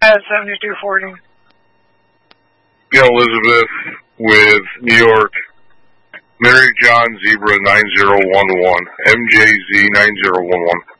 at 7240. Yeah, Elizabeth with New York. Mary John Zebra 9011. MJZ 9011.